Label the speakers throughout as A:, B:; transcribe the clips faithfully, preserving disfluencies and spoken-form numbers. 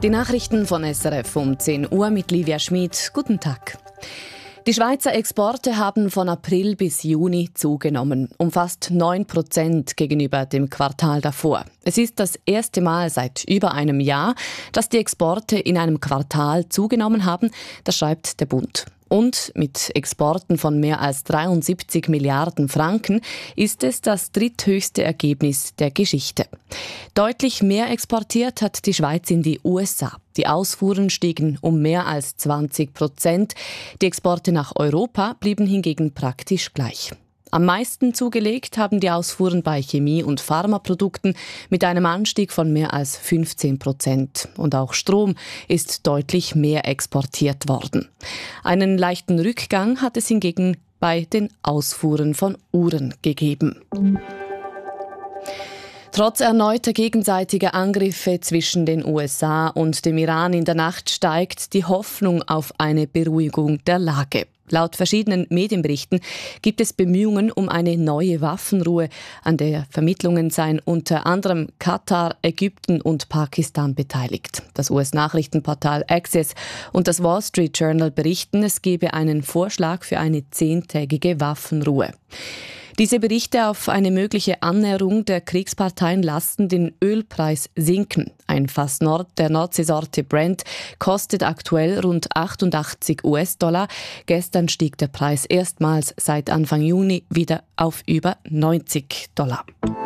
A: Die Nachrichten von S R F um zehn Uhr mit Livia Schmid. Guten Tag. Die Schweizer Exporte haben von April bis Juni zugenommen, um fast neun Prozent gegenüber dem Quartal davor. Es ist das erste Mal seit über einem Jahr, dass die Exporte in einem Quartal zugenommen haben, das schreibt der Bund. Und mit Exporten von mehr als dreiundsiebzig Milliarden Franken ist es das dritthöchste Ergebnis der Geschichte. Deutlich mehr exportiert hat die Schweiz in die U S A. Die Ausfuhren stiegen um mehr als zwanzig Prozent. Die Exporte nach Europa blieben hingegen praktisch gleich. Am meisten zugelegt haben die Ausfuhren bei Chemie- und Pharmaprodukten mit einem Anstieg von mehr als fünfzehn Prozent. Und auch Strom ist deutlich mehr exportiert worden. Einen leichten Rückgang hat es hingegen bei den Ausfuhren von Uhren gegeben. Trotz erneuter gegenseitiger Angriffe zwischen den U S A und dem Iran in der Nacht steigt die Hoffnung auf eine Beruhigung der Lage. Laut verschiedenen Medienberichten gibt es Bemühungen um eine neue Waffenruhe. An der Vermittlungen seien unter anderem Katar, Ägypten und Pakistan beteiligt. Das U S-Nachrichtenportal Axios und das Wall Street Journal berichten, es gebe einen Vorschlag für eine zehntägige Waffenruhe. Diese Berichte auf eine mögliche Annäherung der Kriegsparteien lassen den Ölpreis sinken. Ein Fass Nord der Nordseesorte Brent kostet aktuell rund achtundachtzig US-Dollar. Gestern stieg der Preis erstmals seit Anfang Juni wieder auf über neunzig Dollar.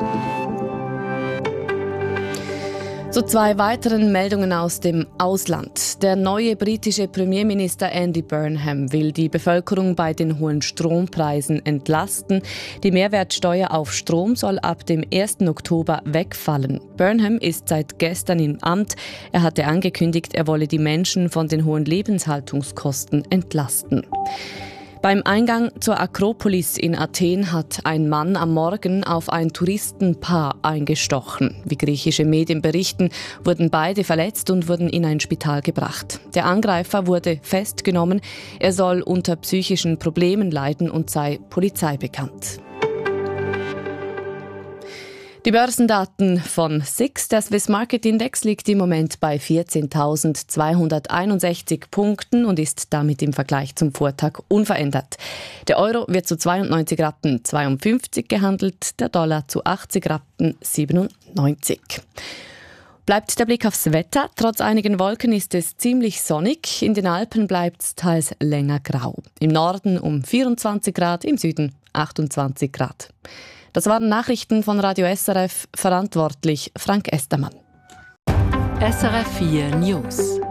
A: Zu zwei weiteren Meldungen aus dem Ausland. Der neue britische Premierminister Andy Burnham will die Bevölkerung bei den hohen Strompreisen entlasten. Die Mehrwertsteuer auf Strom soll ab dem ersten Oktober wegfallen. Burnham ist seit gestern im Amt. Er hatte angekündigt, er wolle die Menschen von den hohen Lebenshaltungskosten entlasten. Beim Eingang zur Akropolis in Athen hat ein Mann am Morgen auf ein Touristenpaar eingestochen. Wie griechische Medien berichten, wurden beide verletzt und wurden in ein Spital gebracht. Der Angreifer wurde festgenommen. Er soll unter psychischen Problemen leiden und sei Polizei bekannt. Die Börsendaten von S I X. Der Swiss Market Index liegt im Moment bei vierzehntausendzweihunderteinundsechzig Punkten und ist damit im Vergleich zum Vortag unverändert. Der Euro wird zu zweiundneunzig Rappen zweiundfünfzig gehandelt, der Dollar zu achtzig Rappen siebenundneunzig. Bleibt der Blick aufs Wetter. Trotz einigen Wolken ist es ziemlich sonnig. In den Alpen bleibt es teils länger grau. Im Norden um vierundzwanzig Grad, im Süden achtundzwanzig Grad. Das waren Nachrichten von Radio S R F, verantwortlich Frank Estermann.
B: S R F vier News.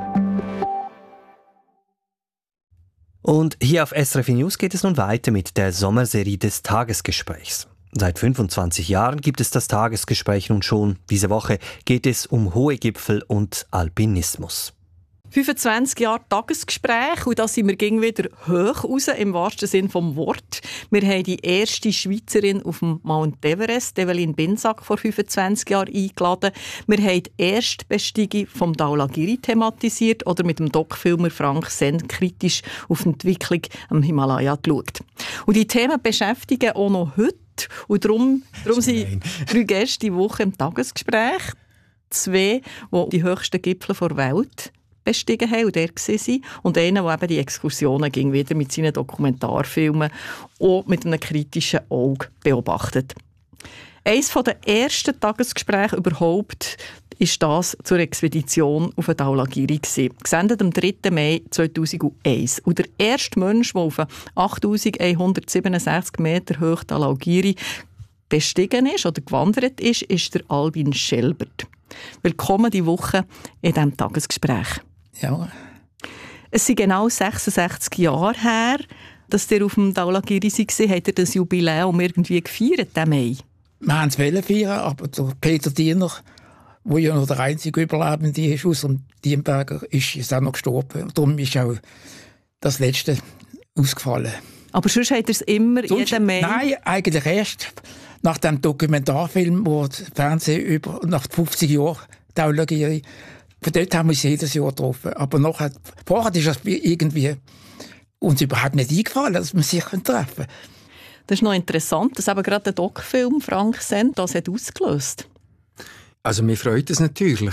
C: Und hier auf S R F vier News geht es nun weiter mit der Sommerserie des Tagesgesprächs. Seit fünfundzwanzig Jahren gibt es das Tagesgespräch nun schon. Diese Woche geht es um hohe Gipfel und Alpinismus.
D: fünfundzwanzig Jahre Tagesgespräch und da sind wir gegen wieder hoch raus, im wahrsten Sinn vom Wort. Wir haben die erste Schweizerin auf dem Mount Everest, Evelyn Binsack, vor fünfundzwanzig Jahren eingeladen. Wir haben die Erstbesteigung vom Dhaulagiri thematisiert oder mit dem Doc-Filmer Frank Senn kritisch auf die Entwicklung am Himalaya geschaut. Und die Themen beschäftigen auch noch heute und darum, darum sind drei Gäste die Woche im Tagesgespräch. Zwei, die die höchsten Gipfel der Welt bestiegen haben und der waren. Und einer, der eben die Exkursionen ging, wieder mit seinen Dokumentarfilmen auch mit einem kritischen Auge beobachtet. Eines der ersten Tagesgespräche überhaupt ist das zur Expedition auf den Dhaulagiri gewesen. Gesendet am dritten Mai zweitausendeins. Und der erste Mensch, der auf achttausendeinhundertsiebenundsechzig Meter hoch Dhaulagiri bestiegen ist oder gewandert ist, ist der Albin Schelbert. Willkommen diese Woche in diesem Tagesgespräch.
E: Ja.
D: Es sind genau sechsundsechzig Jahre her, dass ihr auf dem Dhaulagiri war. Habt ihr das Jubiläum irgendwie gefeiert, den Mai?
E: Wir wollten es feiern, aber der Peter Diener, der ja noch der einzige Überlebende ist aus dem Diemberger, ist jetzt auch noch gestorben. Darum ist auch das Letzte ausgefallen.
D: Aber sonst habt ihr es immer
E: Sonst,
D: jeden Mai?
E: Nein, eigentlich erst nach dem Dokumentarfilm, wo das Fernsehen über, nach fünfzig Jahren Dhaulagiri, von dort haben wir uns jedes Jahr getroffen. Aber nachher, vorher ist es irgendwie uns überhaupt nicht eingefallen, dass wir sich treffen können.
D: Das ist noch interessant, dass eben gerade der Doc-Film Frank Senn das hat ausgelöst.
F: Also mir freut es natürlich,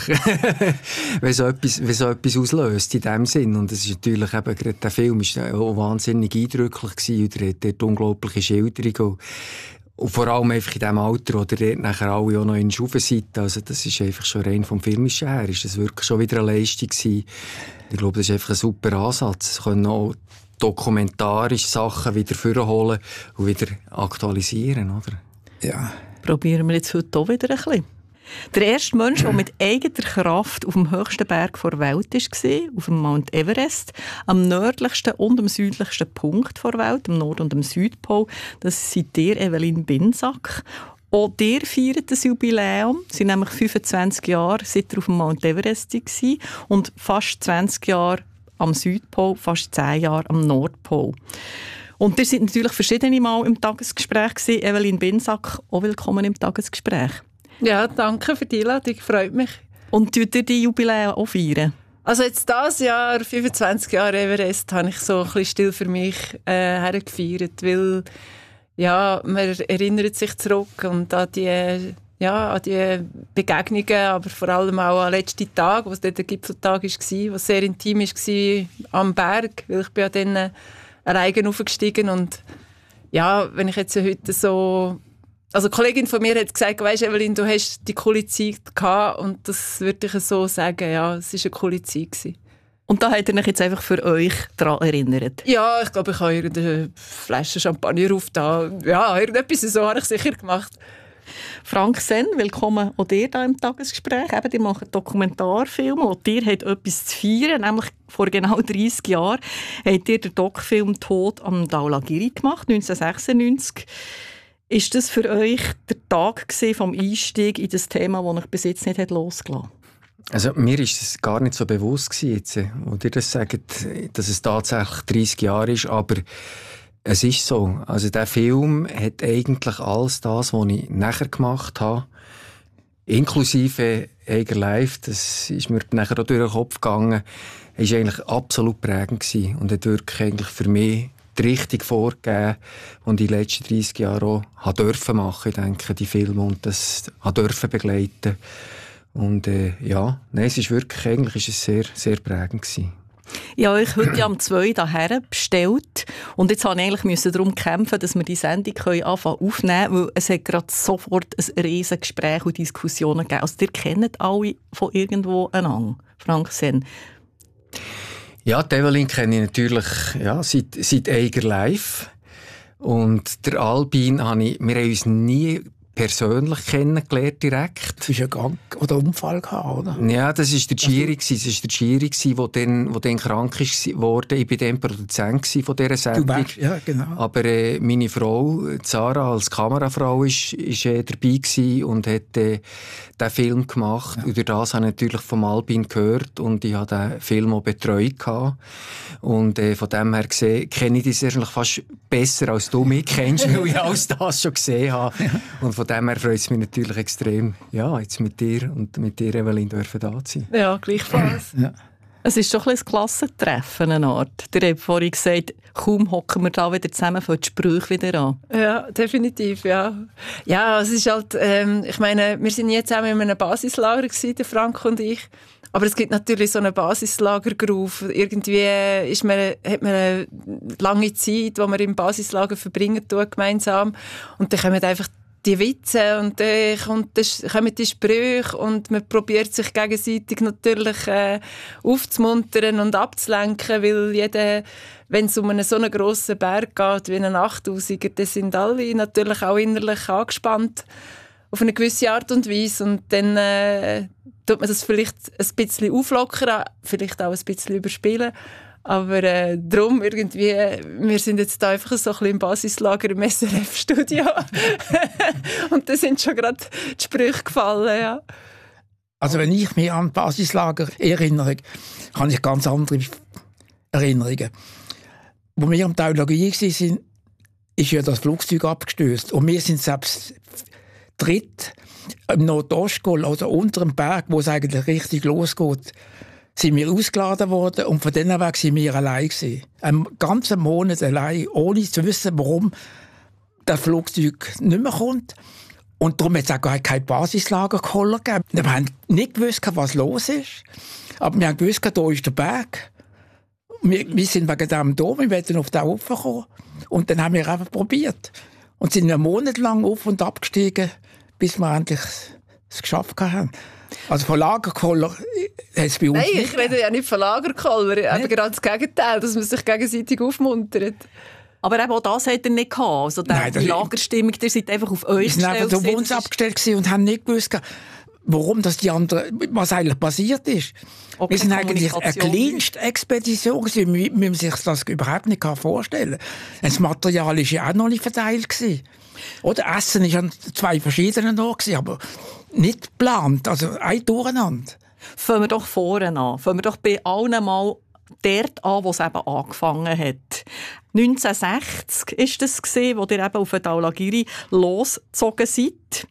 F: wenn so etwas, wenn so etwas auslöst in dem Sinn. Und es ist natürlich eben, gerade der Film ist auch wahnsinnig eindrücklich gewesen, und er hat dort unglaubliche Schilderungen. Und vor allem einfach in dem Alter, wo ihr dort nachher alle auch noch in Schufen seid. Also das ist einfach schon rein vom Filmischen her, ist das wirklich schon wieder eine Leistung gewesen. Ich glaube, das ist einfach ein super Ansatz. Sie können auch dokumentarische Sachen wieder vorholen und wieder aktualisieren, oder?
E: Ja.
D: Probieren wir jetzt heute auch wieder ein bisschen. Der erste Mensch, der mit eigener Kraft auf dem höchsten Berg der Welt war, auf dem Mount Everest, am nördlichsten und am südlichsten Punkt der Welt, am Nord- und am Südpol, das seid ihr, Evelyn Binsack. Auch ihr feiert das Jubiläum. Es sind nämlich fünfundzwanzig Jahre, seit ihr auf dem Mount Everest war, und fast zwanzig Jahre am Südpol, fast zehn Jahre am Nordpol. Und ihr seid natürlich verschiedene Mal im Tagesgespräch gewesen. Evelyn Binsack, auch willkommen im Tagesgespräch.
G: Ja, danke für die Einladung, freut mich.
D: Und tut ihr die Jubiläen auch feiern?
G: Also jetzt dieses Jahr, fünfundzwanzig Jahre Everest, habe ich so ein bisschen still für mich äh, hergefeiert, weil ja, man erinnert sich zurück und an die, ja, an die Begegnungen, aber vor allem auch an den letzten Tag, was dort der Gipfeltag war, was sehr intim war am Berg, weil ich bin ja dann alleine aufgestiegen und ja, wenn ich jetzt heute so... Also eine Kollegin von mir hat gesagt, weisst Evelyn, du hast die coole Zeit gehabt, und das würde ich so sagen, ja, es war eine coole Zeit gewesen.
D: Und da hat er euch jetzt einfach für euch daran erinnert?
G: Ja, ich glaube, ich habe irgendeine Flasche Champagner aufgetan. Ja, irgendetwas so habe ich sicher gemacht.
D: Frank Senn, willkommen auch dir hier im Tagesgespräch. Eben, ihr macht Dokumentarfilme und ihr habt etwas zu feiern, nämlich vor genau dreissig Jahren habt ihr den Doc-Film «Tod am Dhaulagiri» gemacht, neunzehnhundertsechsundneunzig. Ist das für euch der Tag vom Einstieg in das Thema, das euch bis jetzt nicht losgelassen hat?
F: Also mir ist es gar nicht so bewusst gewesen, jetzt, wo ihr das sagt, dass es tatsächlich dreissig Jahre ist, aber es ist so. Also der Film hat eigentlich alles das, was ich nachher gemacht habe, inklusive Eiger Life, das ist mir nachher auch durch den Kopf gegangen, ist eigentlich absolut prägend gewesen und hat wirklich eigentlich für mich die Richtung vorgegeben, die ich die letzten dreissig Jahre auch habe dürfen machen, ich denke, die Filme, und das habe dürfen begleiten. Und äh, ja, nein, es ist wirklich, eigentlich ist es sehr, sehr prägend gewesen.
D: Ich habe euch heute am zwei hierher bestellt und jetzt musste ich eigentlich darum kämpfen, dass wir die Sendung anfangen aufnehmen können, weil es hat gerade sofort ein riesen Gespräch und Diskussionen gegeben. Also ihr kennt alle von irgendwo einander, Frank Senn.
F: Ja, die Evelyn kenne ich natürlich ja, seit, seit Eiger Life. Und der Albin habe ich, wir haben uns nie persönlich kennengelernt direkt.
E: Du hast einen Gang oder Unfall gehabt, oder?
F: Ja, das war der Giri, das war der Giri, der dann, der dann krank wurde. Ich war dann Produzent von dieser Sendung.
E: Du warst, ja, genau.
F: Aber äh, meine Frau, Sarah, als Kamerafrau, ist, ist äh, dabei gewesen und hat äh, diesen Film gemacht. Ja. Und durch das habe ich natürlich vom Albin gehört und ich habe den Film auch betreut gehabt. Und äh, von dem her gesehen, kenne ich das eigentlich fast besser, als du mich kennst, weil ich alles das schon gesehen habe. Ja. Und von dem her freut es mich natürlich extrem, ja, jetzt mit dir und mit dir, Evelyn, dürfen da sein.
G: Ja, gleichfalls.
D: Ja. Es ist doch ein Klassentreffen, eine Art. Der hat vorhin gesagt, kaum hocken wir da wieder zusammen, fangen die Sprüche wieder an.
G: Ja, definitiv, ja. Ja, es ist halt, ähm, ich meine, wir sind jetzt zusammen in einem Basislager gewesen, der Frank und ich. Aber es gibt natürlich so einen Basislagergroove. Irgendwie ist man, hat man eine lange Zeit, die man im Basislager verbringen tut, gemeinsam. Und dann kommen einfach die Witze und dann kommen die Sprüche und man probiert sich gegenseitig natürlich äh, aufzumuntern und abzulenken, weil jeder, wenn es um einen so einen grossen Berg geht wie einen achttausiger, dann sind alle natürlich auch innerlich angespannt auf eine gewisse Art und Weise und dann äh, tut man das vielleicht ein bisschen auflockern, vielleicht auch ein bisschen überspielen. Aber äh, darum irgendwie, wir sind jetzt da einfach so ein bisschen im Basislager im S R F-Studio. Und da sind schon gerade die Sprüche gefallen, ja.
E: Also wenn ich mich an Basislager erinnere, habe ich ganz andere Erinnerungen. Wo wir am Dhaulagiri waren, ist ja das Flugzeug abgestürzt. Und wir sind selbst dritt im Nordostgol, also unter dem Berg, wo es eigentlich richtig losgeht, sind wir ausgeladen worden und von denen weg sind wir allein gewesen. Einen ganzen Monat allein, ohne zu wissen, warum das Flugzeug nicht mehr kommt. Und darum hat es auch gar keine Basislagerkoller gegeben. Wir haben nicht gewusst, was los ist. Aber wir haben gewusst, da ist der Berg. Wir, wir sind wegen dem da, wir wollten auf den raufkommen. Und dann haben wir einfach probiert. Und sind einen Monat lang auf- und abgestiegen, bis wir endlich es geschafft haben. Also von Lagerkoller hat es bei uns
G: Nein,
E: nicht.
G: ich rede ja nicht von Lagerkoller, aber gerade das Gegenteil, dass man sich gegenseitig aufmuntert.
D: Aber eben auch das hat er nicht gehabt. Also
E: Nein,
D: die Lagerstimmung, ihr seid einfach auf euch
E: Wir sind einfach
D: gestellt.
E: auf uns abgestellt und haben nicht gewusst, warum das die anderen, was eigentlich passiert ist.
D: Ob
E: wir sind
D: eine
E: eigentlich eine
D: Kommunikation
E: kleinste Expedition gewesen. Wir, wir sich das überhaupt nicht vorstellen. Das Material war ja auch noch nicht verteilt gewesen. Oder Essen war an zwei verschiedenen Orten, aber nicht geplant, also ein Durcheinander.
D: Fangen wir doch vorne an. Fangen wir doch bei allen mal dort an, wo es eben angefangen hat. neunzehnhundertsechzig war das, wo ihr eben auf den Dhaulagiri losgezogen seid.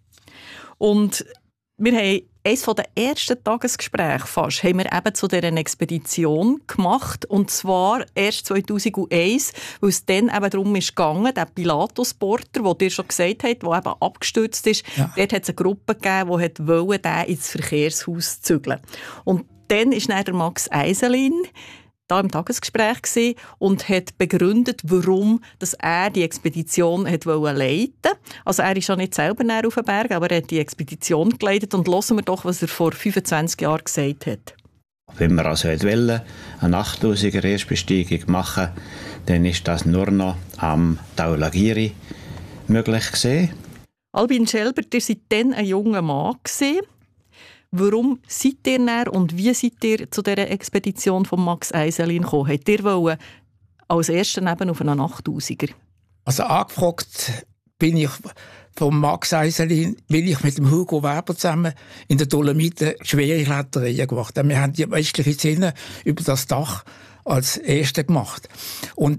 D: Und wir haben eines der ersten Tagesgespräche fast, haben wir eben zu dieser Expedition gemacht. Und zwar erst zweitausendeins, weil es dann eben darum ging, der Pilatus-Porter, den ihr schon gesagt habt, der eben abgestürzt ist, ja. Dort hat es eine Gruppe gegeben, die wollte, den ins Verkehrshaus zügeln. Und dann ist dann der Max Eiselin da im Tagesgespräch gewesen und hat begründet, warum dass er die Expedition hat leiten wollte. Also er ist ja nicht selber näher auf den Berg, aber er hat die Expedition geleitet. Und hören wir doch, was er vor fünfundzwanzig Jahren gesagt hat.
H: Wenn wir also wollen, eine achttausiger Erstbesteigung machen, dann ist das nur noch am Dhaulagiri möglich gewesen.
D: Albin Schelbert, ihr seid dann ein junger Mann gewesen. Warum seid ihr näher und wie seid ihr zu dieser Expedition von Max Eiselin gekommen? Habt ihr wollen als Erster neben auf einen achttausiger?
E: Also angefragt bin ich von Max Eiselin, weil ich mit dem Hugo Weber zusammen in der Dolomiten schwere Kletterei gemacht habe. Wir haben die westliche Szene über das Dach als Erste gemacht. Und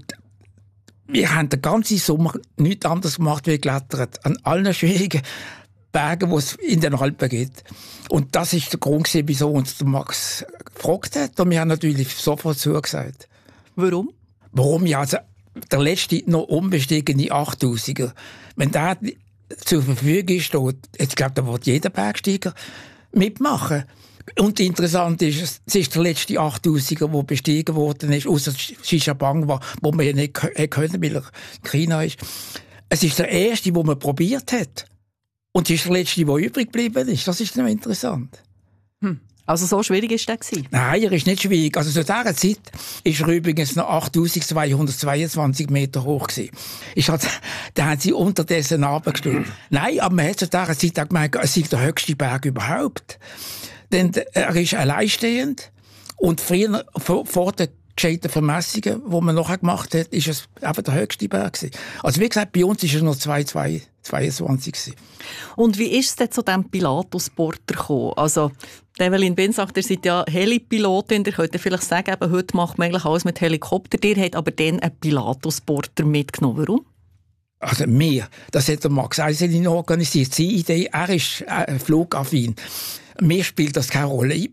E: wir haben den ganzen Sommer nichts anderes gemacht, wie geklettert. An allen schwierigen Bergen, die es in den Alpen gibt. Und das ist der Grund, wieso uns der Max gefragt hat. Und wir haben natürlich sofort zugesagt.
D: Warum?
E: Warum? Ja, also der letzte noch unbestiegene achttausiger. Wenn der zur Verfügung steht, ich glaube, da wird jeder Bergsteiger mitmachen. Und interessant ist, es ist der letzte achttausiger, der bestiegen worden ist, außer Xishabang, wo man ja nicht können, weil er in China ist. Es ist der erste, den man probiert hat. Und das ist der letzte, der übrig geblieben ist. Das ist noch interessant.
D: Hm. Also so schwierig war der?
E: Nein, er ist nicht schwierig. Also zu dieser Zeit ist er übrigens noch achttausendzweihundertzweiundzwanzig Meter hoch gewesen. Ist halt, da haben sie unterdessen runtergestellt. Nein, aber man hat zu dieser Zeit auch gemeint, es sei der höchste Berg überhaupt. Denn er ist alleinstehend. Und früher, vor, vor der gescheiten Vermessungen, die man nachher gemacht hat, ist es eben der höchste Berg gewesen. Also wie gesagt, bei uns ist er noch zwei Komma zweiundzwanzig gewesen.
D: Und wie ist es denn zu diesem Pilatus-Porter gekommen? Also, Evelyn Bin sagt, ihr seid ja Helipilotin, ihr könnt vielleicht sagen, eben, heute macht man eigentlich alles mit Helikopter. Ihr habt aber dann einen Pilatus-Porter mitgenommen. Warum?
E: Also mir, das hat der Max Eiselin organisiert. Seine Idee, er ist äh, flugaffin. Mir spielt das keine Rolle.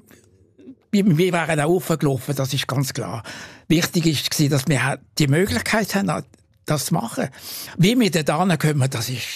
E: Wir wären auch aufgelaufen, das ist ganz klar. Wichtig war, dass wir die Möglichkeit haben, das zu machen. Wie wir da hinkommen, das ist...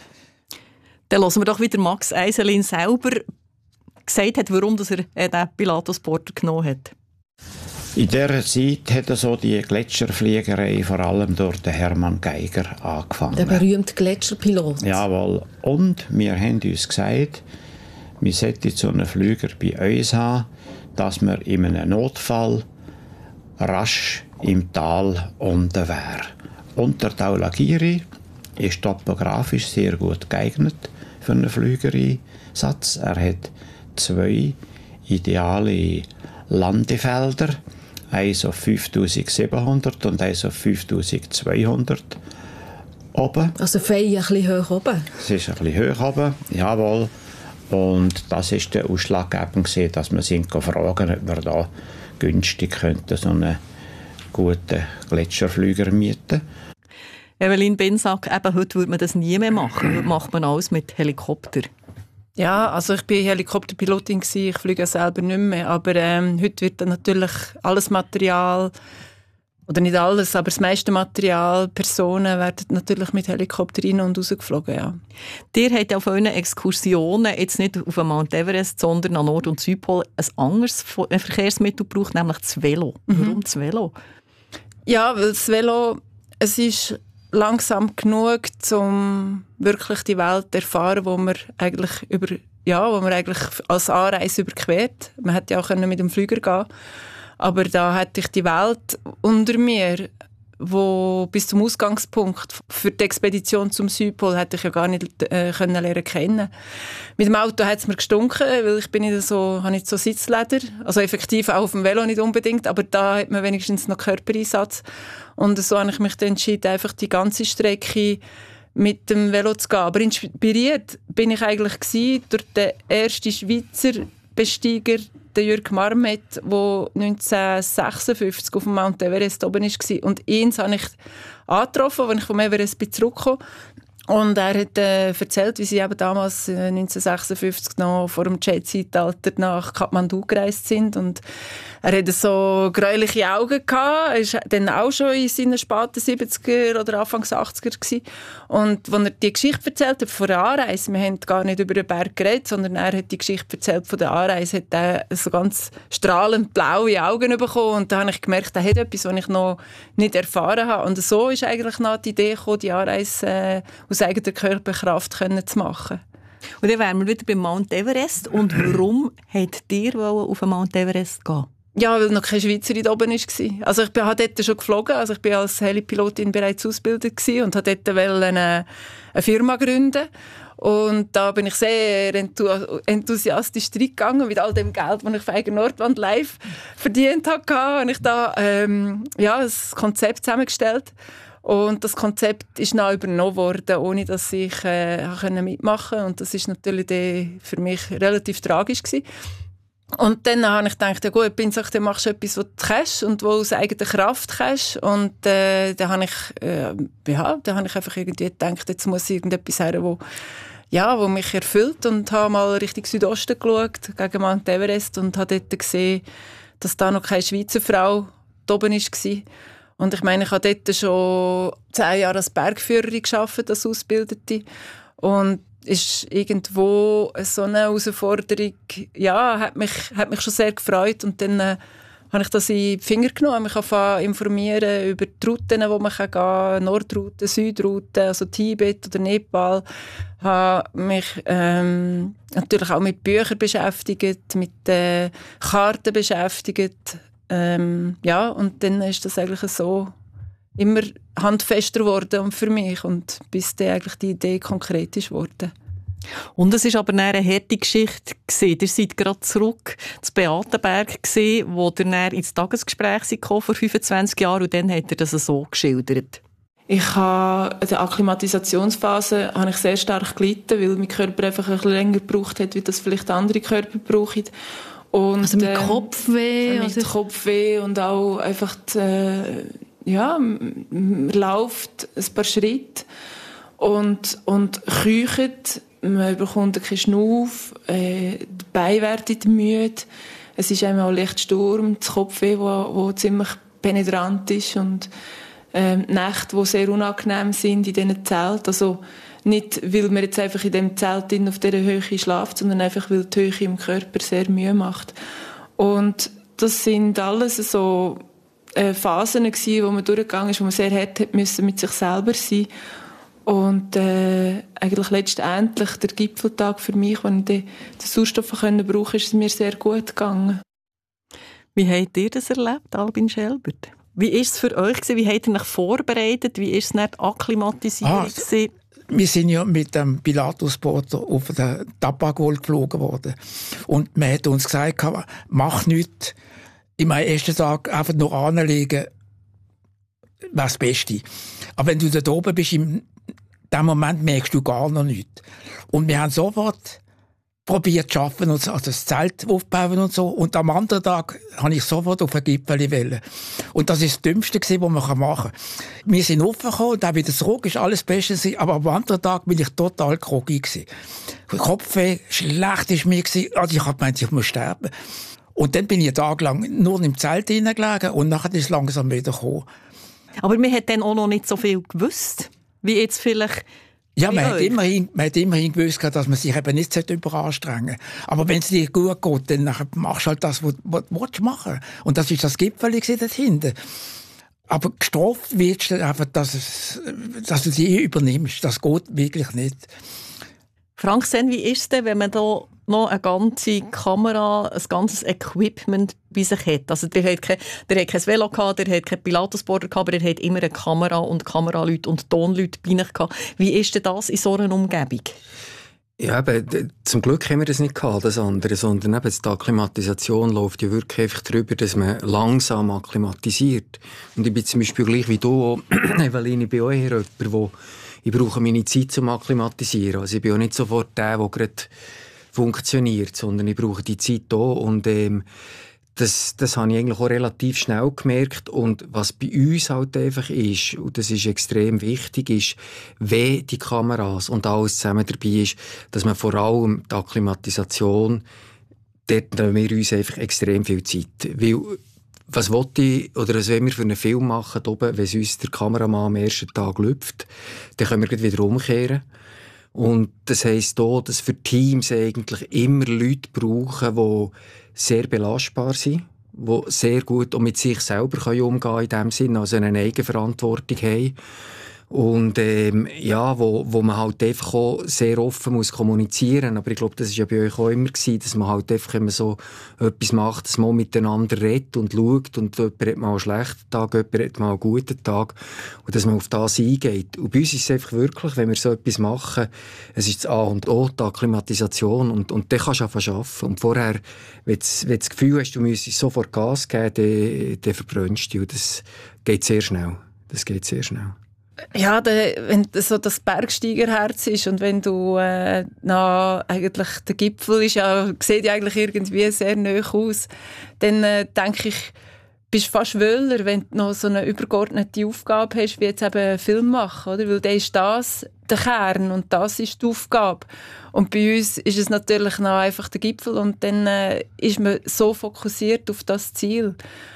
D: Dann hören wir doch wieder Max Eiselin selber gesagt hat, warum dass er den Pilatus-Porter genommen hat.
H: In dieser Zeit hat er so die Gletscherfliegerei vor allem durch den Hermann Geiger angefangen.
A: Der berühmte Gletscherpilot.
H: Jawohl. Und wir haben uns gesagt, wir sollten so einen Flüger bei uns haben, dass wir in einem Notfall rasch im Tal unten wären. Und der Dhaulagiri ist topografisch sehr gut geeignet für einen Flügereinsatz. Er hat zwei ideale Landefelder, eins auf fünftausendsiebenhundert und eins auf fünftausendzweihundert oben.
A: Also fein ein bisschen hoch oben?
H: Es ist ein bisschen hoch oben, jawohl. Und das war der ausschlaggebend, dass wir sind fragen, ob wir da günstig könnten, so einen guten Gletscherflüger mieten.
D: Evelyn Bensack, eben heute würde man das nie mehr machen. Heute macht man alles mit Helikopter.
G: Ja, also ich bin Helikopterpilotin gewesen, ich fliege selber nicht mehr, aber ähm, heute wird dann natürlich alles Material oder nicht alles, aber das meiste Material, Personen werden natürlich mit Helikopter rein und rausgeflogen, ja.
D: Ihr habt auf euren Exkursionen jetzt nicht auf den Mount Everest, sondern an Nord- und Südpol ein anderes Verkehrsmittel gebraucht, nämlich das Velo. Mhm. Warum das Velo?
G: Ja, weil das Velo, es ist langsam genug, um wirklich die Welt zu erfahren, wo man eigentlich über, ja, wo man eigentlich als Anreise überquert. Man hätte ja auch mit dem Flüger gehen, aber da hatte ich die Welt unter mir, wo bis zum Ausgangspunkt für die Expedition zum Südpol hätte ich ja gar nicht äh, können lernen kennen. Mit dem Auto hat es mir gestunken, weil ich bin nicht so, habe nicht so Sitzleder, also effektiv auch auf dem Velo nicht unbedingt, aber da hat man wenigstens noch Körpereinsatz. Und so habe ich mich dann entschieden, einfach die ganze Strecke mit dem Velo zu gehen. Aber inspiriert bin ich eigentlich gewesen durch den ersten Schweizer Besteiger, der Jürg Marmet, der neunzehnhundertsechsundfünfzig auf dem Mount Everest oben war. Und ihn habe ich angetroffen, als ich vom Everest zurückkam. Und er hat äh, erzählt, wie sie eben damals äh, neunzehnhundertsechsundfünfzig noch vor dem Jet-Zeitalter nach Kathmandu gereist sind. Und er hatte so gräuliche Augen gehabt. Er war dann auch schon in seinen späten siebziger oder Anfangs achtziger gewesen. Und als er die Geschichte erzählt hat von der Anreise, wir haben gar nicht über den Berg geredet, sondern er hat die Geschichte erzählt von der Anreise, hat er so ganz strahlend blaue Augen bekommen. Und da habe ich gemerkt, er hat etwas, was ich noch nicht erfahren habe. Und so ist eigentlich noch die Idee gekommen, die Anreise äh, aus eigener Körperkraft können zu machen.
D: Und dann wären wir wieder beim Mount Everest. Und warum wollt ihr auf den Mount Everest gehen?
G: Ja, weil noch keine Schweizerin da oben war. Also ich bin dort schon geflogen, also ich bin als Helipilotin bereits ausgebildet gewesen und wollte dort eine, eine Firma gründen. Und da bin ich sehr enthusiastisch reingegangen mit all dem Geld, das ich für Eigen Nordwand live verdient habe. Habe ich da ähm, ja, ein Konzept zusammengestellt. Und das Konzept ist dann übernommen worden, ohne dass ich äh, mitmachen konnte. Und das ist natürlich für mich relativ tragisch gewesen. Und dann habe ich gedacht, ja gut, bin ich, dann machst du etwas, was du kannst und was aus eigener Kraft kannst. Und äh, dann habe ich, äh, ja, dann habe ich einfach irgendwie gedacht, jetzt muss irgendetwas her, wo, ja, wo mich erfüllt. Und habe mal Richtung Südosten geschaut, gegen Mount Everest, und habe dort gesehen, dass da noch keine Schweizer Frau da oben war. Und ich meine, ich habe dort schon zehn Jahre als Bergführerin gearbeitet, als Ausbildete. Und ist irgendwo so eine Herausforderung, ja, hat mich, hat mich schon sehr gefreut. Und dann äh, habe ich das in die Finger genommen, mich angefangen informieren über die Routen, wo man gehen kann, Nordroute, Südroute, also Tibet oder Nepal. Ich habe mich ähm, natürlich auch mit Büchern beschäftigt, mit äh, Karten beschäftigt. Ähm, ja, und dann ist das eigentlich so immer handfester geworden für mich, und bis dann eigentlich die Idee konkret ist geworden.
D: Und es war aber eine harte Geschichte. Ihr seid gerade zurück zu Beatenberg, wo ihr dann ins Tagesgespräch kam vor fünfundzwanzig Jahren, und dann hat er das so geschildert.
I: Ich habe in der Akklimatisationsphase habe ich sehr stark gelitten, weil mein Körper einfach ein bisschen länger gebraucht hat, wie das vielleicht andere Körper brauchen. Und,
B: also mit
I: äh,
B: Kopfweh?
I: Mit also Kopfweh und auch einfach die, äh, ja, man läuft ein paar Schritte und, und keucht, man bekommt keinen Schnuff, äh, die Beine werden müde, es ist einmal leicht Sturm, das Kopfweh, wo, wo ziemlich penetrant ist, und äh, Nächte, die sehr unangenehm sind in diesen Zelten. Also nicht, weil man jetzt einfach in dem Zelt auf dieser Höhe schläft, sondern einfach, weil die Höhe im Körper sehr Mühe macht. Und das sind alles so äh, Phasen gewesen, wo man durchgegangen ist, wo man sehr hart hat müssen mit sich selber sein. Und äh, eigentlich letztendlich der Gipfeltag für mich, als ich den, den Sauerstoff brauchen konnte, ist es mir sehr gut gegangen.
D: Wie habt ihr das erlebt, Albin Schelbert? Wie war es für euch? Wie habt ihr euch vorbereitet? Wie war es nicht Akklimatisierung? Ah,
E: wir sind ja mit dem Pilatusboot auf den Tapagol geflogen worden. Und man hat uns gesagt, mach nichts. Im ersten Tag einfach nur anlegen, wäre das Beste. Aber wenn du da oben bist, in dem Moment merkst du gar noch nichts. Und wir haben sofort probiert zu arbeiten, also das Zelt aufbauen und so. Und am anderen Tag habe ich sofort auf den Gipfel wollen. Und das ist das Dümmste, was man machen kann. Wir sind aufgekommen und auch wieder zurück, ist alles Beste. Aber am anderen Tag bin ich total groggy. Kopfweh, schlecht ist mir. Also ich habe gemeint, ich muss sterben. Und dann bin ich tagelang nur im Zelt hineingelegen und nachher ist es langsam wieder gekommen.
D: Aber man hat dann auch noch nicht so viel gewusst, wie jetzt vielleicht...
E: Ja, man hat, immerhin, man hat immerhin gewusst, dass man sich eben nicht überanstrengen sollte. Aber wenn es dir gut geht, dann machst du halt das, was, was du machen willst. Und das war das Gipfel dort hinten. Aber gestraft wirst du einfach, dass, es, dass du sie übernimmst. Das geht wirklich nicht.
D: Frank Senn, wie ist es denn, wenn man da noch eine ganze Kamera, ein ganzes Equipment bei sich hat? Also der hat kein, der hat kein Velo gehabt, der hat kein Pilatesboarder gehabt, aber der hat immer eine Kamera und Kameraleute und Tonleute bei sich gehabt. Wie ist denn das in so einer Umgebung?
F: Ja, eben, zum Glück haben wir das nicht gehabt, das andere, sondern eben die Akklimatisation läuft ja wirklich einfach darüber, dass man langsam akklimatisiert. Und ich bin zum Beispiel gleich wie du, Eveline, ich bin auch eher jemand, wo ich brauche meine Zeit zum Akklimatisieren. Also ich bin auch nicht sofort der, der gerade funktioniert, sondern ich brauche die Zeit hier und ähm, das, das habe ich eigentlich auch relativ schnell gemerkt. Und was bei uns halt einfach ist, und das ist extrem wichtig, ist, wenn die Kameras und alles zusammen dabei ist, dass man vor allem die Akklimatisation, dort nehmen wir uns einfach extrem viel Zeit. Weil, was will ich, oder was wollen wir für einen Film machen, oben, wenn es uns der Kameramann am ersten Tag läuft, dann können wir gleich wieder umkehren. Und das heisst auch, dass für Teams eigentlich immer Leute brauchen, die sehr belastbar sind, die sehr gut auch mit sich selber umgehen können in dem Sinne, also eine Eigenverantwortung haben. Und ähm, ja, wo, wo man halt einfach auch sehr offen muss kommunizieren. Aber ich glaube, das war ja bei euch auch immer gewesen, dass man halt einfach immer so etwas macht, dass man miteinander redet und schaut und jemand hat mal einen schlechten Tag, jemand hat mal einen guten Tag und dass man auf das eingeht. Und bei uns ist es einfach wirklich, wenn wir so etwas machen, es ist das A und O, die Akklimatisation und, und dann kannst du einfach arbeiten. Und vorher, wenn du, wenn du das Gefühl hast, du müsstest sofort Gas geben, dann, dann verbrennst du. Und das geht sehr schnell. Das geht sehr schnell.
G: Ja, de, wenn so das Bergsteigerherz ist und wenn du äh, na, eigentlich der Gipfel ist ja, sieht ja eigentlich irgendwie sehr nahe aus, dann äh, denke ich, bist du fast wöhler, wenn du noch so eine übergeordnete Aufgabe hast, wie jetzt eben einen Film machen, oder? Weil dann ist das der Kern und das ist die Aufgabe. Und bei uns ist es natürlich noch einfach der Gipfel und dann äh, ist man so fokussiert auf das Ziel.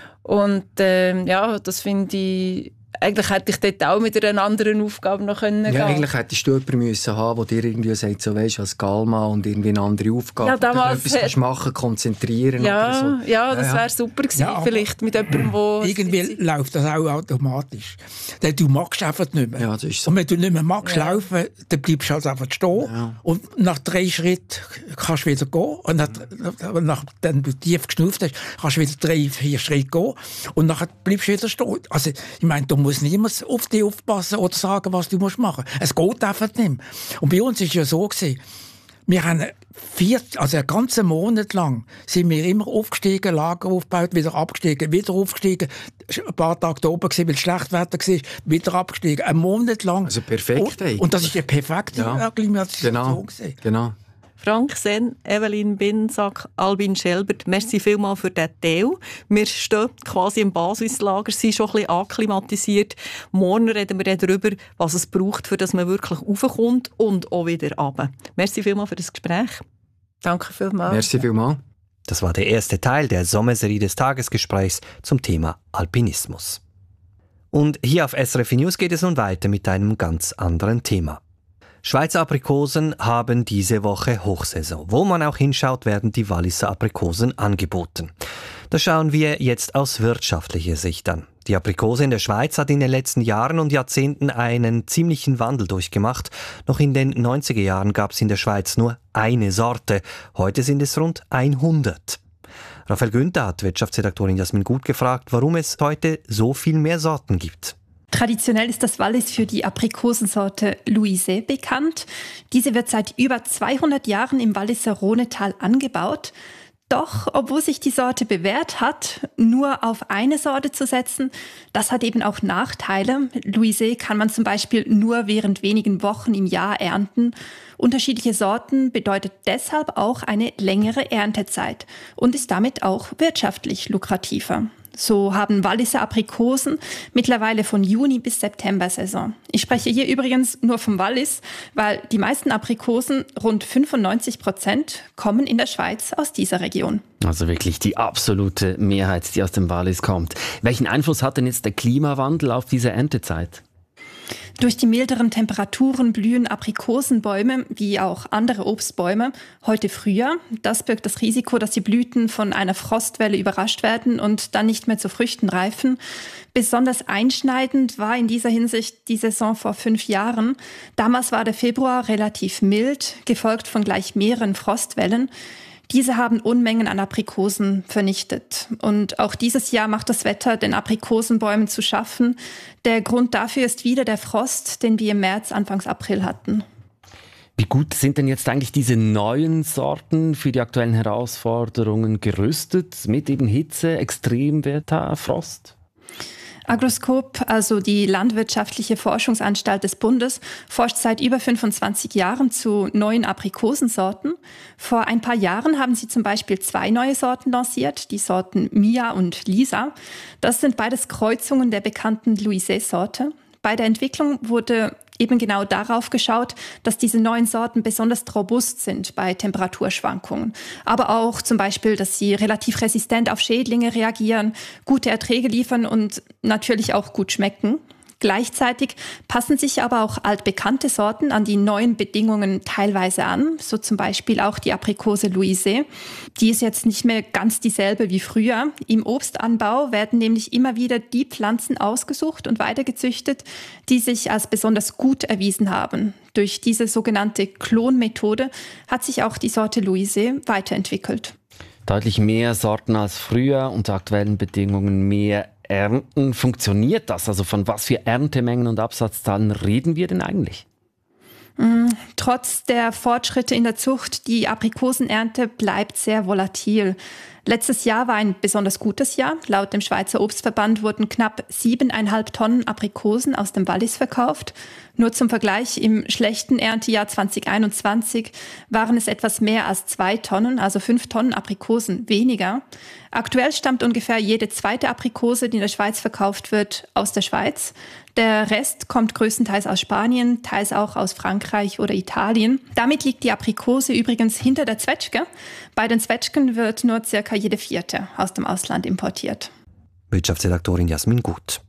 G: Und äh, ja, das finde ich. Eigentlich hätte ich dort auch mit einer anderen Aufgabe noch können gehen.
F: Ja, eigentlich hättest du jemanden müssen haben, der dir irgendwie sagt, so weisst, als Galma und irgendwie eine andere Aufgabe.
G: Ja, damals
F: etwas kannst machen, konzentrieren
G: ja,
F: oder so.
G: Ja, das
F: ja, ja.
G: wäre super gewesen,
E: ja,
G: vielleicht mit jemandem, der...
E: Irgendwie läuft das auch automatisch. Denn du magst einfach nicht mehr.
F: Ja, das ist so.
E: Und wenn du nicht mehr magst
G: ja.
E: laufen, dann bleibst du halt einfach stehen. Ja. Und nach drei Schritten kannst du wieder gehen. Und nach, mhm. nachdem du tief geschnauft hast, kannst du wieder drei, vier Schritte gehen. Und dann bleibst du wieder stehen. Also, ich meine, du musst niemand auf dich aufpassen oder sagen, was du machen musst. Es geht einfach nicht mehr. Und bei uns war es ja so gewesen, wir haben vier, also einen ganzen Monat lang sind wir immer aufgestiegen, Lager aufgebaut, wieder abgestiegen, wieder aufgestiegen, ein paar Tage da oben gewesen, weil es schlecht Wetter war, wieder abgestiegen, einen Monat lang.
F: Also perfekt.
E: Und, und das ist eine perfekte
F: ja.
E: Akklimatisation
F: genau.
E: gewesen.
F: Genau.
D: Frank Senn, Eveline Binsack, Albin Schelbert, merci vielmals für diesen Teil. Wir stehen quasi im Basislager, sind schon ein bisschen akklimatisiert. Morgen reden wir darüber, was es braucht, für dass man wirklich raufkommt und auch wieder runter. Merci vielmals für das Gespräch.
G: Danke vielmals.
F: Merci vielmals.
C: Das war der erste Teil der Sommerserie des Tagesgesprächs zum Thema Alpinismus. Und hier auf S R F News geht es nun weiter mit einem ganz anderen Thema. Schweizer Aprikosen haben diese Woche Hochsaison. Wo man auch hinschaut, werden die Walliser Aprikosen angeboten. Das schauen wir jetzt aus wirtschaftlicher Sicht an. Die Aprikose in der Schweiz hat in den letzten Jahren und Jahrzehnten einen ziemlichen Wandel durchgemacht. Noch in den neunziger Jahren gab es in der Schweiz nur eine Sorte. Heute sind es rund hundert. Raphael Günther hat Wirtschaftsredaktorin Jasmin Gut gefragt, warum es heute so viel mehr Sorten gibt.
J: Traditionell ist das Wallis für die Aprikosensorte Louisée bekannt. Diese wird seit über zweihundert Jahren im Walliser Rhonetal angebaut. Doch, obwohl sich die Sorte bewährt hat, nur auf eine Sorte zu setzen, das hat eben auch Nachteile. Louisée kann man zum Beispiel nur während wenigen Wochen im Jahr ernten. Unterschiedliche Sorten bedeutet deshalb auch eine längere Erntezeit und ist damit auch wirtschaftlich lukrativer. So haben Walliser Aprikosen mittlerweile von Juni bis September Saison. Ich spreche hier übrigens nur vom Wallis, weil die meisten Aprikosen, rund fünfundneunzig Prozent, kommen in der Schweiz aus dieser Region.
K: Also wirklich die absolute Mehrheit, die aus dem Wallis kommt. Welchen Einfluss hat denn jetzt der Klimawandel auf diese Erntezeit?
J: Durch die milderen Temperaturen blühen Aprikosenbäume, wie auch andere Obstbäume, heute früher. Das birgt das Risiko, dass die Blüten von einer Frostwelle überrascht werden und dann nicht mehr zu Früchten reifen. Besonders einschneidend war in dieser Hinsicht die Saison vor fünf Jahren. Damals war der Februar relativ mild, gefolgt von gleich mehreren Frostwellen. Diese haben Unmengen an Aprikosen vernichtet. Und auch dieses Jahr macht das Wetter den Aprikosenbäumen zu schaffen. Der Grund dafür ist wieder der Frost, den wir im März, Anfangs April hatten.
K: Wie gut sind denn jetzt eigentlich diese neuen Sorten für die aktuellen Herausforderungen gerüstet? Mit eben Hitze, Extremwetter, Frost?
J: Agroscope, also die Landwirtschaftliche Forschungsanstalt des Bundes, forscht seit über fünfundzwanzig Jahren zu neuen Aprikosensorten. Vor ein paar Jahren haben sie zum Beispiel zwei neue Sorten lanciert, die Sorten Mia und Lisa. Das sind beides Kreuzungen der bekannten Louisée-Sorte. Bei der Entwicklung wurde eben genau darauf geschaut, dass diese neuen Sorten besonders robust sind bei Temperaturschwankungen. Aber auch zum Beispiel, dass sie relativ resistent auf Schädlinge reagieren, gute Erträge liefern und natürlich auch gut schmecken. Gleichzeitig passen sich aber auch altbekannte Sorten an die neuen Bedingungen teilweise an, so zum Beispiel auch die Aprikose Louisée. Die ist jetzt nicht mehr ganz dieselbe wie früher. Im Obstanbau werden nämlich immer wieder die Pflanzen ausgesucht und weitergezüchtet, die sich als besonders gut erwiesen haben. Durch diese sogenannte Klonmethode hat sich auch die Sorte Louisée weiterentwickelt.
K: Deutlich mehr Sorten als früher, unter aktuellen Bedingungen mehr Ernten. Funktioniert das? Also von was für Erntemengen und Absatzzahlen reden wir denn eigentlich?
J: Trotz der Fortschritte in der Zucht, die Aprikosenernte bleibt sehr volatil. Letztes Jahr war ein besonders gutes Jahr. Laut dem Schweizer Obstverband wurden knapp siebeneinhalb Tonnen Aprikosen aus dem Wallis verkauft. Nur zum Vergleich, im schlechten Erntejahr zwanzig einundzwanzig waren es etwas mehr als zwei Tonnen, also fünf Tonnen Aprikosen weniger. Aktuell stammt ungefähr jede zweite Aprikose, die in der Schweiz verkauft wird, aus der Schweiz. Der Rest kommt größtenteils aus Spanien, teils auch aus Frankreich oder Italien. Damit liegt die Aprikose übrigens hinter der Zwetschge. Bei den Zwetschgen wird nur circa jede vierte aus dem Ausland importiert.
C: Wirtschaftsredaktorin Jasmin Gut.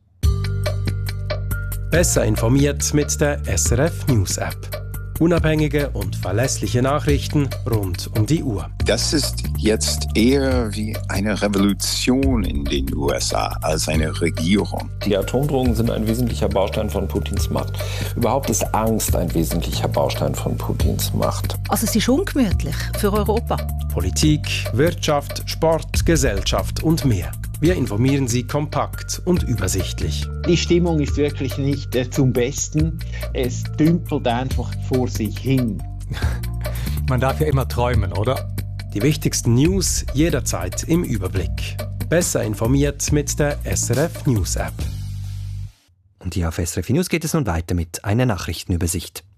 L: Besser informiert mit der S R F News App. Unabhängige und verlässliche Nachrichten rund um die Uhr.
M: Das ist jetzt eher wie eine Revolution in den U S A als eine Regierung.
N: Die Atomdrohungen sind ein wesentlicher Baustein von Putins Macht. Überhaupt ist Angst ein wesentlicher Baustein von Putins Macht.
O: Also es ist ungemütlich für Europa.
L: Politik, Wirtschaft, Sport, Gesellschaft und mehr. Wir informieren Sie kompakt und übersichtlich.
P: Die Stimmung ist wirklich nicht äh, zum Besten. Es dümpelt einfach vor sich hin.
L: Man darf ja immer träumen, oder? Die wichtigsten News jederzeit im Überblick. Besser informiert mit der S R F News App.
C: Und hier auf S R F News geht es nun weiter mit einer Nachrichtenübersicht.